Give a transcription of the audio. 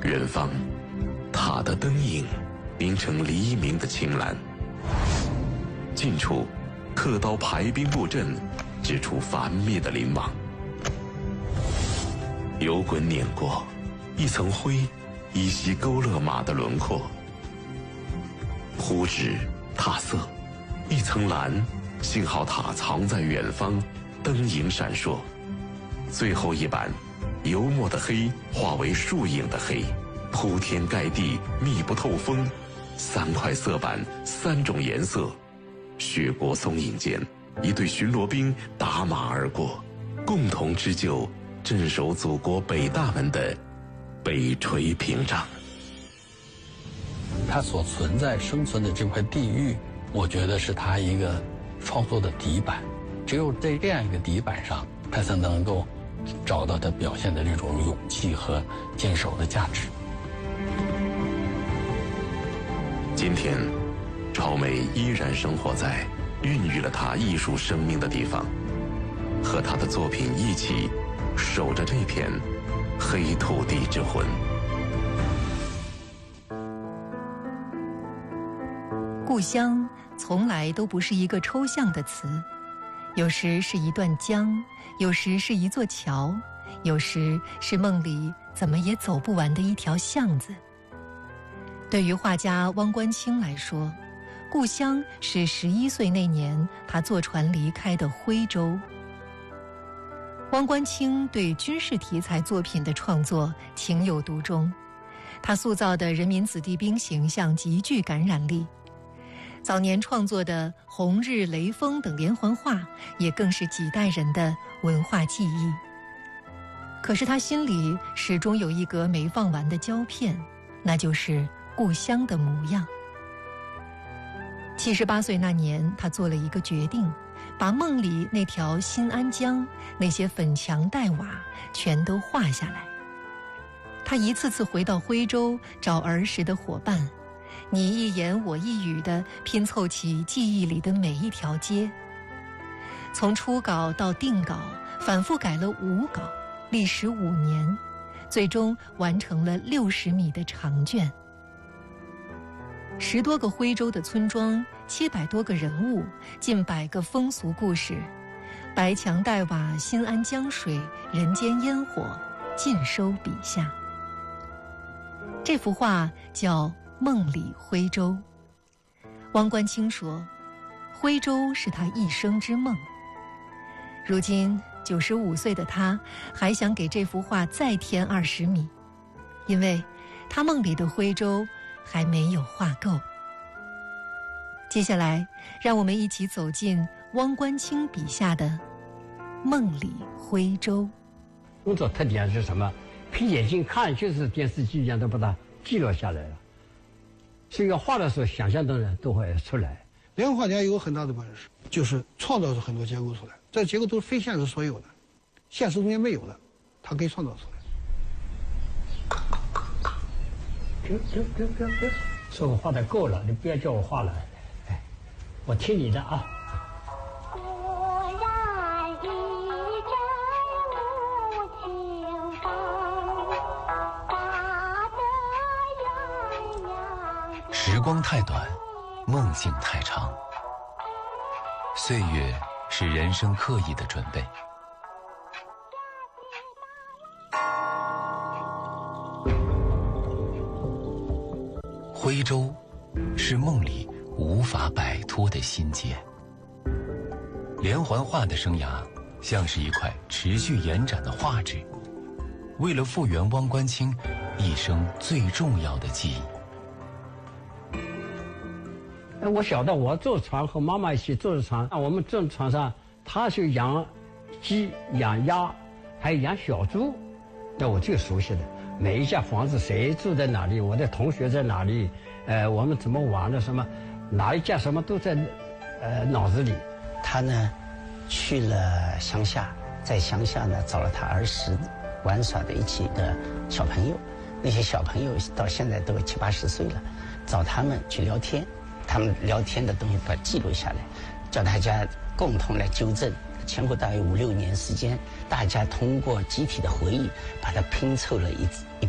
远方，塔的灯影凝成黎明的青蓝；近处，刻刀排兵布阵，指出繁灭的林网。油滚碾过，一层灰依稀勾勒马的轮廓；忽止塔色，一层蓝，幸好塔藏在远方，灯影闪烁。最后一版，油墨的黑化为树影的黑，铺天盖地，密不透风。3块色板，3种颜色。血泊松影间，一队巡逻兵打马而过，共同织就镇守祖国北大门的北垂屏障。 它所存在生存的这块地域，我觉得是他一个创作的底板。只有在这样一个底板上，他才能够找到他表现的这种勇气和坚守的价值。 今天，超美依然生活在孕育了他艺术生命的地方，和他的作品一起守着这片黑土地之魂。 故乡从来都不是一个抽象的词，有时是一段江，有时是一座桥，有时是梦里怎么也走不完的一条巷子。对于画家汪观清来说，故乡是11岁那年他坐船离开的徽州。汪观清对军事题材作品的创作情有独钟，他塑造的人民子弟兵形象极具感染力。早年创作的《红日》《雷锋》等连环画也更是几代人的文化记忆。可是他心里始终有一格没放完的胶片，那就是故乡的模样。78岁那年，他做了一个决定，把梦里那条新安江，那些粉墙黛瓦全都画下来。他一次次回到徽州找儿时的伙伴，你一言我一语地拼凑起记忆里的每一条街。从初稿到定稿，反复改了5稿，历时5年，最终完成了60米的长卷。10多个徽州的村庄，700多个人物，近100个风俗故事，白墙黛瓦，新安江水，人间烟火，尽收笔下。这幅画叫《梦里徽州》。汪观清说，徽州是他一生之梦。如今95岁的他，还想给这幅画再添20米，因为他梦里的徽州还没有画够。接下来，让我们一起走进汪观清笔下的梦里徽州。 工作特点是什么？凭眼睛看，就是电视剧一样，都把它记录下来了。这个画的时候，想象的人都会出来。 连环画家有个很大的本事，就是创造出很多结构出来，这结构都是非现实所有的，现实中间没有的，他可以创造出来。 别，说我画的够了，你不要叫我画了，哎，我听你的啊。 时光太短，梦境太长。岁月是人生刻意的准备。徽州是梦里无法摆脱的心结。连环画的生涯像是一块持续延展的画纸，为了复原汪观清一生最重要的记忆。 我晓得我坐船和妈妈一起坐着船，我们坐船上，他就养鸡、养鸭，还有养小猪，那我最熟悉的。每一家房子谁住在哪里，我的同学在哪里，我们怎么玩的，什么哪一家什么都在脑子里。 他呢去了乡下，在乡下呢找了他儿时玩耍的一起的小朋友，那些小朋友到现在都70、80岁了，找他们去聊天，他们聊天的东西把它记录下来，叫大家共同来纠正。前后大约5、6年时间，大家通过集体的回忆，把它拼凑了一